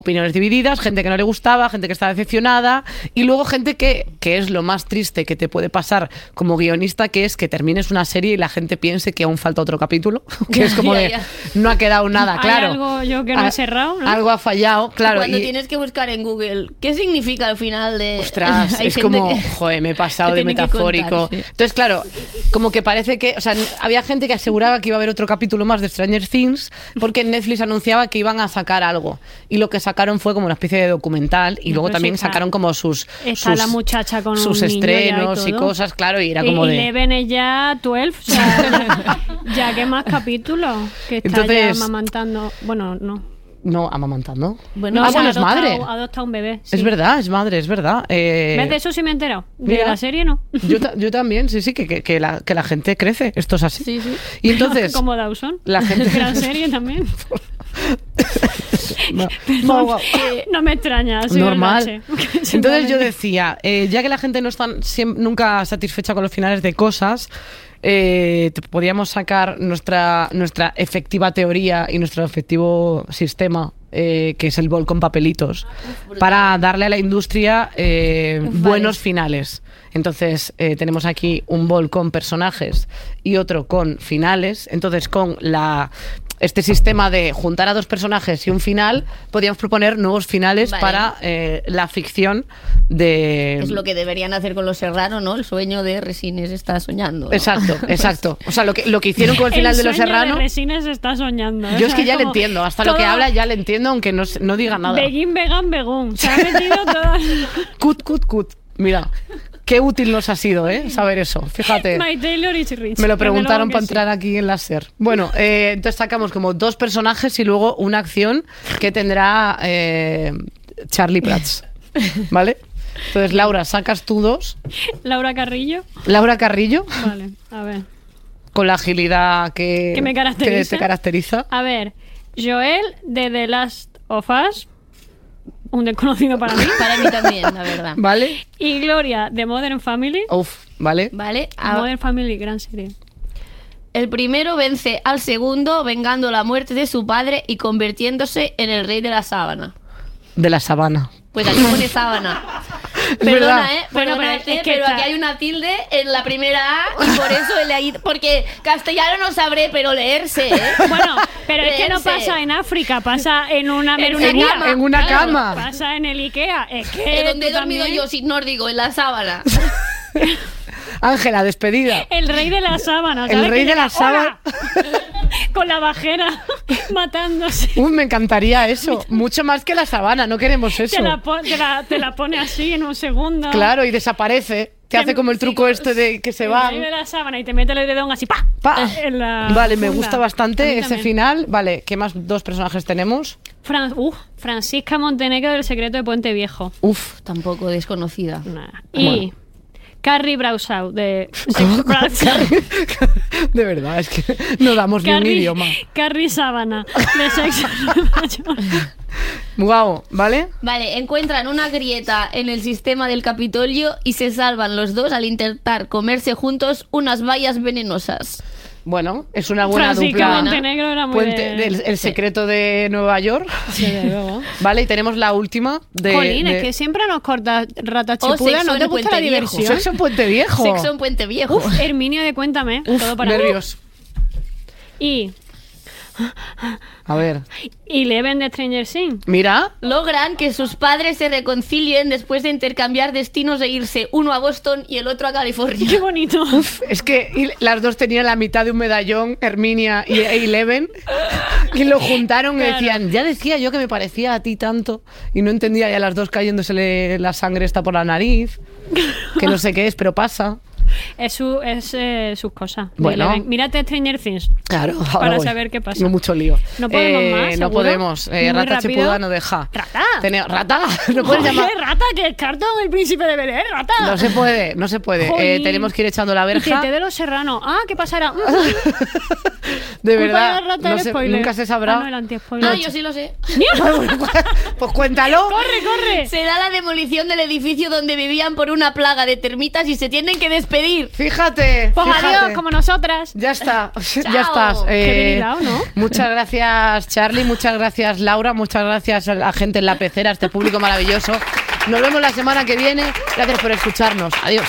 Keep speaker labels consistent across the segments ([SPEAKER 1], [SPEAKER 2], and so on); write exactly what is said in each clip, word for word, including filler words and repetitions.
[SPEAKER 1] opiniones divididas, gente que no le gustaba, gente que estaba decepcionada y luego gente que, que es lo más triste que te puede pasar como guionista, que es que termines una serie y la gente piense que aún falta otro capítulo, que es como
[SPEAKER 2] Ya,
[SPEAKER 1] de
[SPEAKER 2] ya.
[SPEAKER 1] no ha quedado nada, claro.
[SPEAKER 3] Hay algo yo que no
[SPEAKER 1] Ha-
[SPEAKER 3] he cerrado, ¿no?
[SPEAKER 1] Algo ha fallado, claro.
[SPEAKER 2] Cuando
[SPEAKER 1] y-
[SPEAKER 2] tienes que buscar en Google qué significa al final de...
[SPEAKER 1] Ostras,
[SPEAKER 2] Hay
[SPEAKER 1] es
[SPEAKER 2] gente
[SPEAKER 1] como,
[SPEAKER 2] que-
[SPEAKER 1] joder, me he pasado
[SPEAKER 2] que
[SPEAKER 1] de
[SPEAKER 2] tiene que
[SPEAKER 1] metafórico.
[SPEAKER 2] contar, sí.
[SPEAKER 1] Entonces, claro, como que parece que, o sea, había gente que aseguraba que iba a haber otro capítulo más de Stranger Things porque Netflix anunciaba que iban a sacar algo. Y lo que sacaron fue como una especie de documental y
[SPEAKER 3] Ya,
[SPEAKER 1] luego
[SPEAKER 3] pero
[SPEAKER 1] también
[SPEAKER 3] sí está-
[SPEAKER 1] sacaron como sus,
[SPEAKER 3] Está
[SPEAKER 1] sus,
[SPEAKER 3] la muchacha con
[SPEAKER 1] sus
[SPEAKER 3] un niño ya y
[SPEAKER 1] estrenos y,
[SPEAKER 3] todo.
[SPEAKER 1] cosas, claro, y era
[SPEAKER 3] Y-
[SPEAKER 1] como
[SPEAKER 3] y
[SPEAKER 1] de...
[SPEAKER 3] Leven es ya doce, o sea, ya, ya que más capítulos que está
[SPEAKER 1] Entonces-
[SPEAKER 3] ya amamantando. Bueno, no.
[SPEAKER 1] No, amamantando.
[SPEAKER 2] Bueno,
[SPEAKER 1] ah,
[SPEAKER 3] o sea,
[SPEAKER 1] bueno, es
[SPEAKER 3] adopta-
[SPEAKER 1] madre.
[SPEAKER 3] Adopta un bebé. sí.
[SPEAKER 1] Es verdad, es madre, es verdad. Eh,
[SPEAKER 3] ¿Ves? De eso sí me he enterado. De
[SPEAKER 1] mira.
[SPEAKER 3] la serie no.
[SPEAKER 1] Yo, ta- yo también, sí, sí, que, que, que la, que la gente crece. Esto es así.
[SPEAKER 2] Sí, sí.
[SPEAKER 1] Y entonces...
[SPEAKER 3] Como Dawson.
[SPEAKER 1] la gente-
[SPEAKER 3] Gran serie también.
[SPEAKER 1] No,
[SPEAKER 3] Perdón,
[SPEAKER 1] no, guau.
[SPEAKER 3] eh, no me extraña. ha sido
[SPEAKER 1] Normal.
[SPEAKER 3] el bache.
[SPEAKER 1] Entonces yo decía, eh, ya que la gente no está siem- nunca satisfecha con los finales de cosas, eh, te- podíamos sacar nuestra, nuestra efectiva teoría y nuestro efectivo sistema, eh, que es el bol con papelitos, para darle a la industria eh, buenos finales. Entonces eh, tenemos aquí un bol con personajes y otro con finales. Entonces con la... este sistema de juntar a dos personajes y un final, podíamos proponer nuevos finales
[SPEAKER 2] Vale.
[SPEAKER 1] para eh, la ficción de...
[SPEAKER 2] Es lo que deberían hacer con Los Serrano, ¿no? El sueño de Resines está soñando, ¿no?
[SPEAKER 1] Exacto, exacto. O sea, lo que, lo que hicieron con el final de Los
[SPEAKER 3] sueño
[SPEAKER 1] Serrano...
[SPEAKER 3] de Resines está soñando. ¿eh?
[SPEAKER 1] Yo
[SPEAKER 3] O
[SPEAKER 1] es
[SPEAKER 3] sea,
[SPEAKER 1] que ya le
[SPEAKER 3] como
[SPEAKER 1] entiendo, hasta lo que
[SPEAKER 3] todo
[SPEAKER 1] habla ya le entiendo, aunque no, se- no diga nada.
[SPEAKER 3] Begin, vegan, begún. Se ha metido todo.
[SPEAKER 1] Cut, cut, cut. Mira, qué útil nos ha sido, ¿eh? Saber eso. Fíjate.
[SPEAKER 3] My Taylor is rich.
[SPEAKER 1] Me lo
[SPEAKER 3] Desde
[SPEAKER 1] preguntaron
[SPEAKER 3] luego
[SPEAKER 1] para
[SPEAKER 3] que sí.
[SPEAKER 1] entrar aquí en la SER. Bueno, eh, entonces sacamos como dos personajes y luego una acción que tendrá eh, Charlie Prats. ¿Vale? Entonces, Laura, sacas tú dos.
[SPEAKER 3] Laura Carrillo.
[SPEAKER 1] Laura Carrillo,
[SPEAKER 3] Vale, a ver.
[SPEAKER 1] con la agilidad que,
[SPEAKER 3] Que me caracteriza.
[SPEAKER 1] que te caracteriza.
[SPEAKER 3] A ver, Joel de The Last of Us. Un desconocido para mí.
[SPEAKER 2] Para mí también, la verdad.
[SPEAKER 1] ¿Vale?
[SPEAKER 3] Y Gloria de Modern Family.
[SPEAKER 1] Uf, ¿vale?
[SPEAKER 2] Vale. A-
[SPEAKER 3] Modern Family, gran serie.
[SPEAKER 2] El primero vence al segundo vengando la muerte de su padre y convirtiéndose en el rey de la sábana.
[SPEAKER 1] De la sabana.
[SPEAKER 2] Pues aquí pone sábana.
[SPEAKER 1] Es
[SPEAKER 2] Perdona,
[SPEAKER 1] verdad.
[SPEAKER 2] ¿eh?
[SPEAKER 3] Bueno,
[SPEAKER 2] Perdona,
[SPEAKER 3] pero es
[SPEAKER 2] eh,
[SPEAKER 3] que
[SPEAKER 2] pero
[SPEAKER 3] está-
[SPEAKER 2] aquí hay una tilde en la primera A y por eso he leído... Porque castellano no sabré, pero leerse, ¿eh?
[SPEAKER 3] Bueno, pero es que no
[SPEAKER 2] Leerse.
[SPEAKER 3] pasa en África, pasa en una
[SPEAKER 2] En una
[SPEAKER 3] mercería.
[SPEAKER 2] cama,
[SPEAKER 1] En una
[SPEAKER 2] claro.
[SPEAKER 1] cama.
[SPEAKER 3] Pasa en el Ikea. Es que
[SPEAKER 2] Eh, donde he
[SPEAKER 3] tú
[SPEAKER 2] dormido
[SPEAKER 3] también-
[SPEAKER 2] yo, sin nórdico, en la sábana.
[SPEAKER 1] Ángela, despedida.
[SPEAKER 3] El rey de la sábana.
[SPEAKER 1] El
[SPEAKER 3] ¿sabes?
[SPEAKER 1] rey
[SPEAKER 3] Que
[SPEAKER 1] de la
[SPEAKER 3] llega,
[SPEAKER 1] sábana.
[SPEAKER 3] ¡hola! Con la bajera matándose.
[SPEAKER 1] Uf, me encantaría eso. Mucho más que la sabana, no queremos eso.
[SPEAKER 3] Te la, pon- te, la, te la pone así en un segundo.
[SPEAKER 1] Claro, y desaparece. Te hace como el truco este de que se
[SPEAKER 3] El
[SPEAKER 1] va.
[SPEAKER 3] rey de la sábana y te mete el dedón así, ¡pa!
[SPEAKER 1] Pa.
[SPEAKER 3] En la
[SPEAKER 1] Vale, me
[SPEAKER 3] funda.
[SPEAKER 1] gusta
[SPEAKER 3] A
[SPEAKER 1] bastante
[SPEAKER 3] mí
[SPEAKER 1] ese
[SPEAKER 3] también.
[SPEAKER 1] final. Vale, ¿qué más dos personajes tenemos?
[SPEAKER 3] Fran- uf, Francisca Montenegro del secreto de Puente Viejo.
[SPEAKER 1] Uf.
[SPEAKER 2] Tampoco desconocida.
[SPEAKER 3] Nah. Y
[SPEAKER 1] Bueno.
[SPEAKER 3] Carrie Bradshaw de Sex Bradshaw.
[SPEAKER 1] De verdad, es que no damos ni un
[SPEAKER 3] Carrie,
[SPEAKER 1] idioma.
[SPEAKER 3] Carrie Sábana de Sex Bradshaw.
[SPEAKER 1] Guau, ¿vale?
[SPEAKER 2] Vale, encuentran una grieta en el sistema del Capitolio y se salvan los dos al intentar comerse juntos unas bayas venenosas.
[SPEAKER 1] Bueno, es una buena
[SPEAKER 3] Francisca
[SPEAKER 1] dupla.
[SPEAKER 3] Montenegro era muy
[SPEAKER 1] Puente-
[SPEAKER 3] de-
[SPEAKER 1] del- el secreto de Nueva York.
[SPEAKER 3] Desde luego.
[SPEAKER 1] Vale, y tenemos la última de.
[SPEAKER 3] Jolín,
[SPEAKER 1] de-
[SPEAKER 3] es que siempre nos cortas rata
[SPEAKER 2] O
[SPEAKER 3] chipula,
[SPEAKER 2] Sexo
[SPEAKER 3] ¿no
[SPEAKER 2] en
[SPEAKER 3] te gusta la
[SPEAKER 2] Puente Viejo.
[SPEAKER 3] diversión?
[SPEAKER 1] Sexo en Puente Viejo.
[SPEAKER 2] Sexo en Puente Viejo.
[SPEAKER 3] Uf, Herminio de Cuéntame, todo para
[SPEAKER 1] Nervios.
[SPEAKER 3] Y
[SPEAKER 1] A ver,
[SPEAKER 3] Eleven de Stranger Things.
[SPEAKER 1] mira.
[SPEAKER 2] Logran que sus padres se reconcilien después de intercambiar destinos e irse uno a Boston y el otro a
[SPEAKER 3] Qué
[SPEAKER 2] California.
[SPEAKER 3] bonito.
[SPEAKER 1] Es que y las dos tenían la mitad de un medallón, Herminia y e Eleven, y lo juntaron y
[SPEAKER 3] Claro.
[SPEAKER 1] decían, ya decía yo que me parecía a ti tanto, y no entendía ya las dos cayéndosele la sangre esta por la nariz, que no sé qué es, pero pasa.
[SPEAKER 3] Es, su, es eh, sus cosas. de
[SPEAKER 1] Bueno.
[SPEAKER 3] Eleven. Mírate Stranger Things.
[SPEAKER 1] Claro, ahora
[SPEAKER 3] Para
[SPEAKER 1] voy.
[SPEAKER 3] saber qué pasa.
[SPEAKER 1] Tengo mucho lío.
[SPEAKER 3] No podemos
[SPEAKER 1] Eh,
[SPEAKER 3] más,
[SPEAKER 1] No
[SPEAKER 3] ¿seguro?
[SPEAKER 1] podemos. Eh,
[SPEAKER 3] Muy
[SPEAKER 1] rata
[SPEAKER 3] rápido.
[SPEAKER 1] Chepuda no deja.
[SPEAKER 3] Rata.
[SPEAKER 1] Tene- Rata. No puedes
[SPEAKER 3] Joder,
[SPEAKER 1] llamar.
[SPEAKER 3] rata, que el cartón, el príncipe de Belén, rata.
[SPEAKER 1] No se puede, no se puede. Eh,
[SPEAKER 3] Jolín.
[SPEAKER 1] tenemos que ir echando la
[SPEAKER 3] Y que
[SPEAKER 1] verja.
[SPEAKER 3] te de los serranos. Ah, ¿qué pasará?
[SPEAKER 1] De
[SPEAKER 3] Culpa
[SPEAKER 1] verdad,
[SPEAKER 3] de la rata
[SPEAKER 1] no
[SPEAKER 3] del
[SPEAKER 1] sé,
[SPEAKER 3] spoiler.
[SPEAKER 1] nunca se
[SPEAKER 3] Ah,
[SPEAKER 1] sabrá.
[SPEAKER 3] no, el anti-spoiler.
[SPEAKER 2] Ah, yo sí lo sé.
[SPEAKER 1] Pues cuéntalo.
[SPEAKER 3] ¡Corre, corre!
[SPEAKER 2] Será la demolición del edificio donde vivían por una plaga de termitas y se tienen que despedir.
[SPEAKER 1] Fíjate.
[SPEAKER 3] Pues
[SPEAKER 1] fíjate.
[SPEAKER 3] adiós, como nosotras.
[SPEAKER 1] Ya está, ya
[SPEAKER 2] Chao.
[SPEAKER 1] estás.
[SPEAKER 3] Qué bien hilado, ¿no?
[SPEAKER 1] Muchas gracias, Charlie. Muchas gracias, Laura. Muchas gracias a la gente en la pecera, a este público maravilloso. Nos vemos la semana que viene. Gracias por escucharnos. Adiós.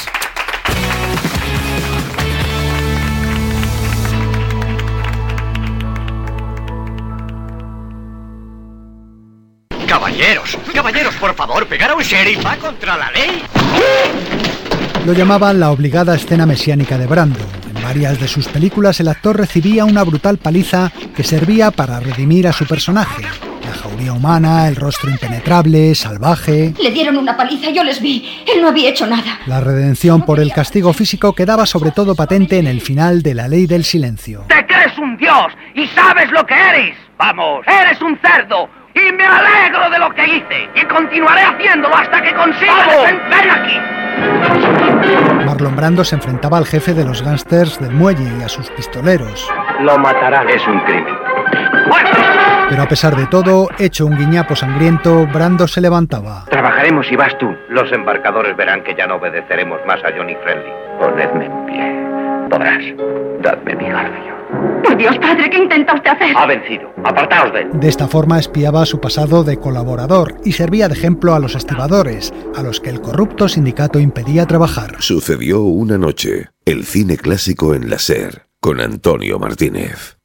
[SPEAKER 4] Caballeros, caballeros, por favor, pegar a un sheriff va contra la ley.
[SPEAKER 5] Lo llamaban la obligada escena mesiánica de Brando. En varias de sus películas el actor recibía una brutal paliza que servía para redimir a su personaje. La jauría humana, el rostro impenetrable, salvaje.
[SPEAKER 6] Le dieron una paliza, yo les vi. Él no había hecho nada.
[SPEAKER 5] La redención por el castigo físico quedaba sobre todo patente en el final de La Ley del Silencio.
[SPEAKER 7] Te crees un dios y sabes lo que eres. Vamos, eres un cerdo. Y me alegro de lo que hice. Y continuaré haciéndolo hasta que consiga defender aquí.
[SPEAKER 5] Marlon Brando se enfrentaba al jefe de los gángsters del muelle y a sus pistoleros.
[SPEAKER 7] Lo matarán. Es un crimen.
[SPEAKER 5] Pero a pesar de todo, hecho un guiñapo sangriento, Brando se levantaba.
[SPEAKER 7] Trabajaremos si vas tú.
[SPEAKER 4] Los embarcadores verán que ya no obedeceremos más a Johnny Friendly.
[SPEAKER 7] Ponedme en pie. Podrás. Dadme mi garfio.
[SPEAKER 6] Por Dios, padre, ¿qué intenta usted hacer?
[SPEAKER 4] Ha vencido. Apartaos de él.
[SPEAKER 5] De esta forma espiaba su pasado de colaborador y servía de ejemplo a los estibadores, a los que el corrupto sindicato impedía trabajar.
[SPEAKER 8] Sucedió una noche. El cine clásico en la SER, con Antonio Martínez.